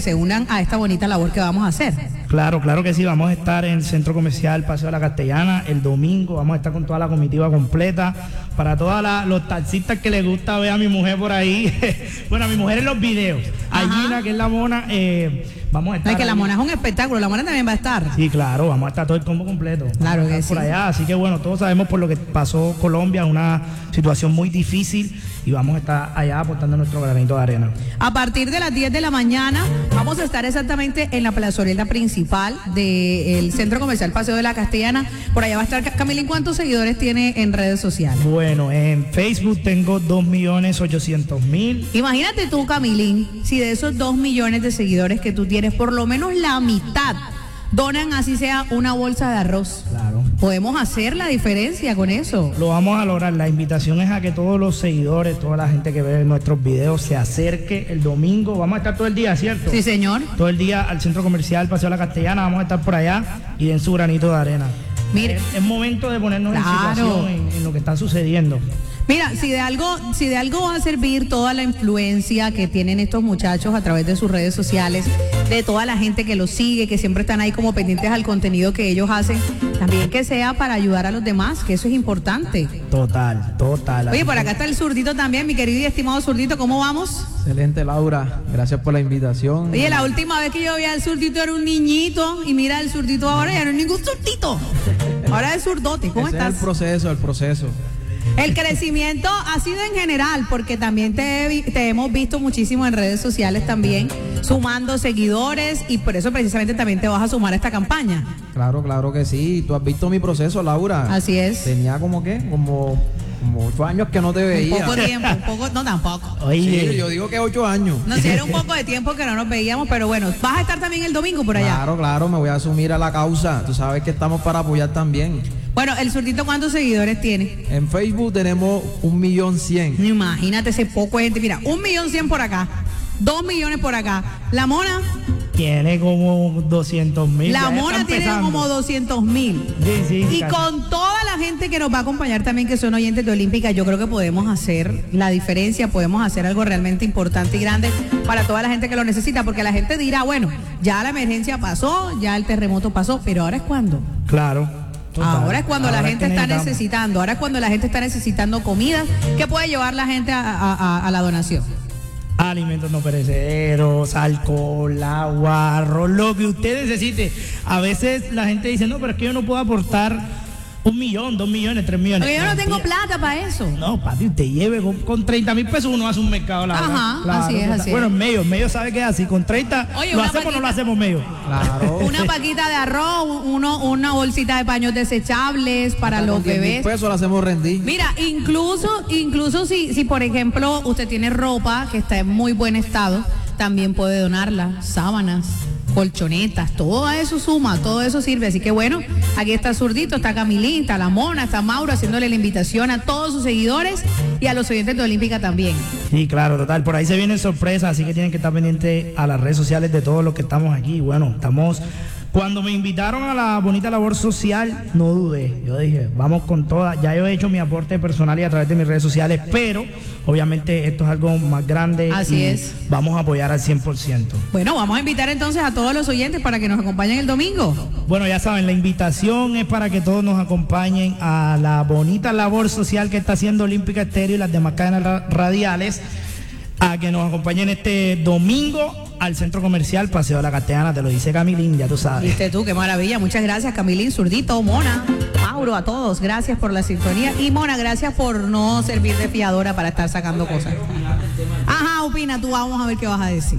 se unan a esta bonita labor que vamos a hacer. Claro, claro que sí, vamos a estar en el Centro Comercial Paseo de la Castellana el domingo, vamos a estar con toda la comitiva completa, para todos los taxistas que les gusta ver a mi mujer por ahí, bueno, a mi mujer en los videos, a Gina, que es la mona, vamos a estar. Es que la mona es un espectáculo, la mona también va a estar. Sí, claro, vamos a estar todo el combo completo. Claro que sí. Por allá, así que bueno, todos sabemos por lo que pasó Colombia, una situación muy difícil, y vamos a estar allá aportando nuestro granito de arena. A partir de las 10 de la mañana vamos a estar exactamente en la plazoleta principal del Centro Comercial Paseo de la Castellana. Por allá va a estar Camilín. ¿Cuántos seguidores tiene en redes sociales? Bueno, en Facebook tengo 2.800.000. Imagínate tú, Camilín, si de esos 2 millones de seguidores que tú tienes, por lo menos la mitad donan, así sea una bolsa de arroz. Claro. Podemos hacer la diferencia con eso. Lo vamos a lograr. La invitación es a que todos los seguidores, toda la gente que ve nuestros videos se acerque el domingo. Vamos a estar todo el día, ¿cierto? Sí, señor. Todo el día al Centro Comercial Paseo de la Castellana. Vamos a estar por allá y den su granito de arena. Mire, es momento de ponernos en situación en lo que está sucediendo. Mira, si de algo va a servir toda la influencia que tienen estos muchachos a través de sus redes sociales, de toda la gente que los sigue, que siempre están ahí como pendientes al contenido que ellos hacen, también que sea para ayudar a los demás, que eso es importante. Total. Oye, por acá está el Zurdito también, mi querido y estimado Zurdito, ¿cómo vamos? Excelente, Laura, gracias por la invitación. Oye, la última vez que yo vi al Zurdito era un niñito, y mira, el Zurdito ahora ya no es ningún Zurdito, ahora es Zurdote. ¿Cómo estás? Es el proceso. El crecimiento ha sido en general, porque también te hemos visto muchísimo en redes sociales también, sumando seguidores, y por eso precisamente también te vas a sumar a esta campaña. Claro que sí. Tú has visto mi proceso, Laura. Así es. Tenía como 8 años que no te veía. Poco tiempo, no tampoco. Oye, sí, yo digo que 8 años. No, sí, era un poco de tiempo que no nos veíamos, pero bueno, vas a estar también el domingo por allá. Claro, me voy a asumir a la causa. Tú sabes que estamos para apoyar también. Bueno, el Zurdito, ¿cuántos seguidores tiene? En Facebook tenemos 1.100.000. Imagínate ese poco de gente. Mira, 1.100.000 por acá, 2 millones por acá. La mona tiene como 200.000. La mona tiene como 200.000. Sí, y casi. Con toda la gente que nos va a acompañar también, que son oyentes de Olímpica, yo creo que podemos hacer la diferencia, podemos hacer algo realmente importante y grande para toda la gente que lo necesita, porque la gente dirá, bueno, ya la emergencia pasó, ya el terremoto pasó, pero ahora es cuando. Claro. Total. Ahora es cuando la gente está necesitando, ahora es cuando la gente está necesitando comida. ¿Qué puede llevar la gente a la donación? Alimentos no perecederos, alcohol, agua, arroz, lo que usted necesite. A veces la gente dice, no, pero es que yo no puedo aportar 1 millón, 2 millones, 3 millones. Porque yo no tengo plata para eso. No, papi, usted lleve con 30.000 pesos uno hace un mercado. Ajá, claro, así es. Bueno, en medio sabe que es así. Con 30, oye, ¿lo hacemos o no lo hacemos medio? Claro. Una paquita de arroz, una bolsita de paños desechables para los bebés. Con 10.000 pesos la hacemos rendir. Mira, incluso si por ejemplo usted tiene ropa que está en muy buen estado, también puede donarla, sábanas, colchonetas, todo eso suma, todo eso sirve. Así que bueno, aquí está Zurdito, está Camilín, está la Mona, está Mauro haciéndole la invitación a todos sus seguidores y a los oyentes de Olímpica también. Sí, claro, total, por ahí se vienen sorpresas, así que tienen que estar pendientes a las redes sociales de todos los que estamos aquí. Bueno, cuando me invitaron a la bonita labor social, no dudé. Yo dije, vamos con todas. Ya yo he hecho mi aporte personal y a través de mis redes sociales, pero obviamente esto es algo más grande. Así es. Vamos a apoyar al 100%. Bueno, vamos a invitar entonces a todos los oyentes para que nos acompañen el domingo. Bueno, ya saben, la invitación es para que todos nos acompañen a la bonita labor social que está haciendo Olímpica Estéreo y las demás cadenas radiales, a que nos acompañen este domingo al Centro Comercial Paseo de la Castellana. Te lo dice Camilín, ya tú sabes. Viste tú, qué maravilla. Muchas gracias, Camilín, Zurdito, Mona, Mauro, a todos. Gracias por la sintonía. Y Mona, gracias por no servir de fiadora para estar sacando cosas. Ajá, opina tú, vamos a ver qué vas a decir.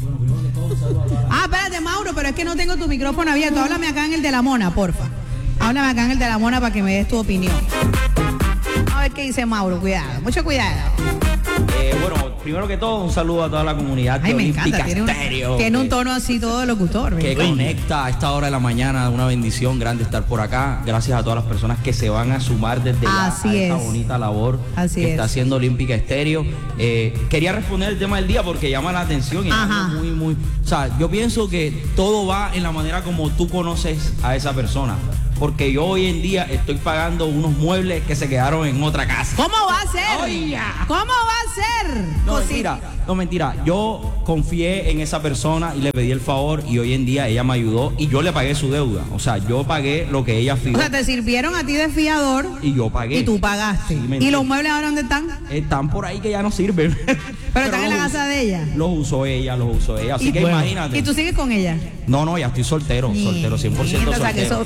Espérate, Mauro, pero es que no tengo tu micrófono abierto. Háblame acá en el de la Mona, porfa. Háblame acá en el de la Mona para que me des tu opinión. A ver qué dice Mauro, cuidado, mucho cuidado. Bueno, primero que todo, un saludo a toda la comunidad de Olímpica Estéreo. Tiene un tono así todo locutor. Que conecta a esta hora de la mañana. Una bendición grande estar por acá. Gracias a todas las personas que se van a sumar desde ya a esta bonita labor que está haciendo Olímpica Estéreo. Quería responder el tema del día porque llama la atención y es algo muy... O sea, yo pienso que todo va en la manera como tú conoces a esa persona. porque yo hoy en día estoy pagando unos muebles que se quedaron en otra casa. ¿Cómo va a ser? ¡Oye! ¿Cómo va a ser? No, mentira. Yo confié en esa persona y le pedí el favor y hoy en día ella me ayudó y yo le pagué su deuda. O sea, yo pagué lo que ella fijó. O sea, te sirvieron a ti de fiador. Y yo pagué. Y tú pagaste. Sí, ¿Y los muebles ahora dónde están? Están por ahí que ya no sirven. Pero están en la casa de ella. Los usó ella. Así que bueno, imagínate. ¿Y tú sigues con ella? No, ya estoy soltero, 100% soltero. O sea, que eso